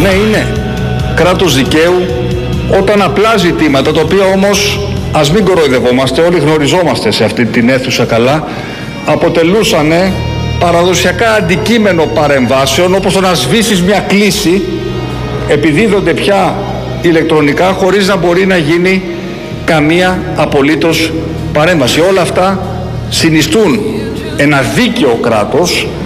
Ναι, είναι κράτος δικαίου όταν απλά ζητήματα, τα οποία όμως, ας μην κοροϊδευόμαστε, όλοι γνωριζόμαστε σε αυτή την αίθουσα καλά, αποτελούσαν παραδοσιακά αντικείμενο παρεμβάσεων, όπως το να σβήσεις μια κλίση, επιδίδονται πια ηλεκτρονικά χωρίς να μπορεί να γίνει καμία απολύτως παρέμβαση. Όλα αυτά συνιστούν ένα δίκαιο κράτος